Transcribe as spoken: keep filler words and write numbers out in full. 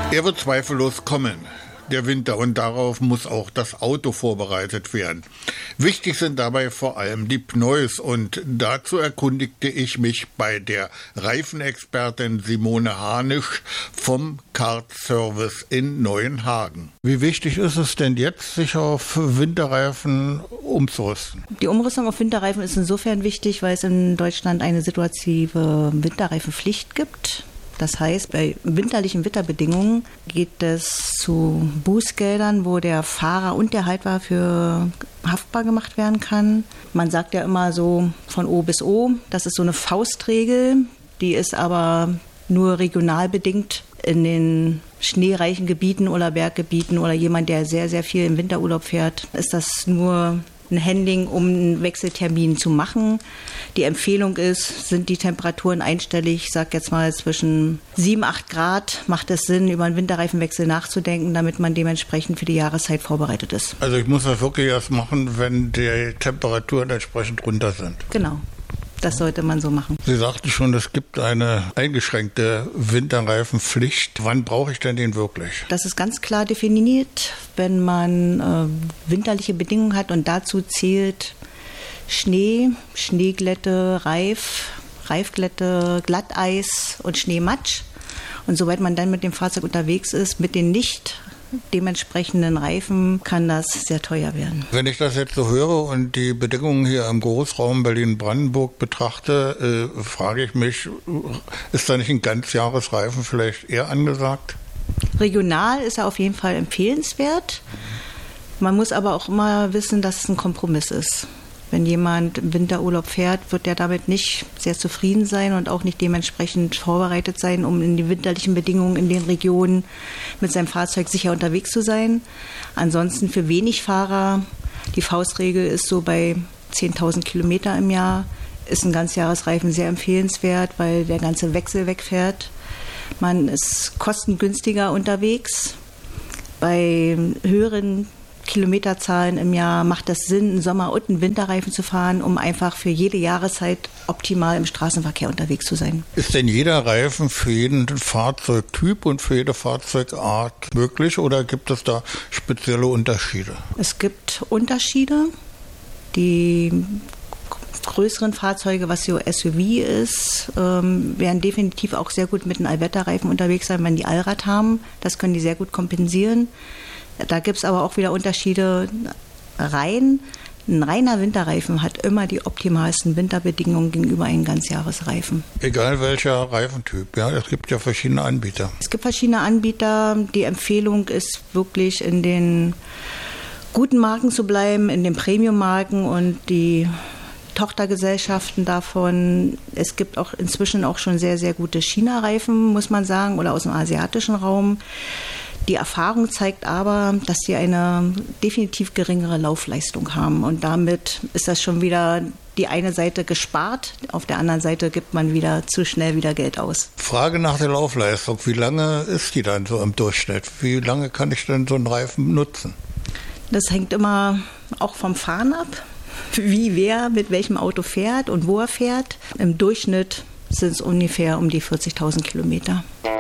Er wird zweifellos kommen, der Winter, und darauf muss auch das Auto vorbereitet werden. Wichtig sind dabei vor allem die Pneus, und dazu erkundigte ich mich bei der Reifenexpertin Simone Hanisch vom Kart-Service in Neuenhagen. Wie wichtig ist es denn jetzt, sich auf Winterreifen umzurüsten? Die Umrüstung auf Winterreifen ist insofern wichtig, weil es in Deutschland eine situative Winterreifenpflicht gibt. Das heißt, bei winterlichen Wetterbedingungen geht es zu Bußgeldern, wo der Fahrer und der Halter für haftbar gemacht werden kann. Man sagt ja immer so von O bis O, das ist so eine Faustregel, die ist aber nur regional bedingt. In den schneereichen Gebieten oder Berggebieten oder jemand, der sehr, sehr viel im Winterurlaub fährt, ist das nur ein Handling, um einen Wechseltermin zu machen. Die Empfehlung ist, sind die Temperaturen einstellig, ich sage jetzt mal zwischen sieben, acht Grad, macht es Sinn, über einen Winterreifenwechsel nachzudenken, damit man dementsprechend für die Jahreszeit vorbereitet ist. Also ich muss das wirklich erst machen, wenn die Temperaturen entsprechend runter sind. Genau. Das sollte man so machen. Sie sagten schon, es gibt eine eingeschränkte Winterreifenpflicht. Wann brauche ich denn den wirklich? Das ist ganz klar definiert, wenn man äh, winterliche Bedingungen hat, und dazu zählt Schnee, Schneeglätte, Reif, Reifglätte, Glatteis und Schneematsch. Und soweit man dann mit dem Fahrzeug unterwegs ist, mit den nicht dementsprechenden Reifen, kann das sehr teuer werden. Wenn ich das jetzt so höre und die Bedingungen hier im Großraum Berlin-Brandenburg betrachte, äh, frage ich mich, ist da nicht ein Ganzjahresreifen vielleicht eher angesagt? Regional ist er auf jeden Fall empfehlenswert. Man muss aber auch immer wissen, dass es ein Kompromiss ist. Wenn jemand im Winterurlaub fährt, wird er damit nicht sehr zufrieden sein und auch nicht dementsprechend vorbereitet sein, um in die winterlichen Bedingungen in den Regionen mit seinem Fahrzeug sicher unterwegs zu sein. Ansonsten für wenig Fahrer, die Faustregel ist so bei zehntausend Kilometer im Jahr, ist ein Ganzjahresreifen sehr empfehlenswert, weil der ganze Wechsel wegfährt. Man ist kostengünstiger unterwegs. Bei höheren Kilometerzahlen im Jahr macht es Sinn, einen Sommer- und einen Winterreifen zu fahren, um einfach für jede Jahreszeit optimal im Straßenverkehr unterwegs zu sein. Ist denn jeder Reifen für jeden Fahrzeugtyp und für jede Fahrzeugart möglich, oder gibt es da spezielle Unterschiede? Es gibt Unterschiede. Die größeren Fahrzeuge, was so S U V ist, ähm, werden definitiv auch sehr gut mit einem Allwetterreifen unterwegs sein, wenn die Allrad haben. Das können die sehr gut kompensieren. Da gibt es aber auch wieder Unterschiede rein. Ein reiner Winterreifen hat immer die optimalsten Winterbedingungen gegenüber einem Ganzjahresreifen. Egal welcher Reifentyp, ja, es gibt ja verschiedene Anbieter. Es gibt verschiedene Anbieter. Die Empfehlung ist wirklich, in den guten Marken zu bleiben, in den Premium-Marken und die Tochtergesellschaften davon. Es gibt auch inzwischen auch schon sehr, sehr gute China-Reifen, muss man sagen, oder aus dem asiatischen Raum. Die Erfahrung zeigt aber, dass sie eine definitiv geringere Laufleistung haben. Und damit ist das schon wieder die eine Seite gespart. Auf der anderen Seite gibt man wieder zu schnell wieder Geld aus. Frage nach der Laufleistung. Wie lange ist die dann so im Durchschnitt? Wie lange kann ich denn so einen Reifen nutzen? Das hängt immer auch vom Fahren ab, wie wer mit welchem Auto fährt und wo er fährt. Im Durchschnitt sind es ungefähr um die vierzigtausend Kilometer.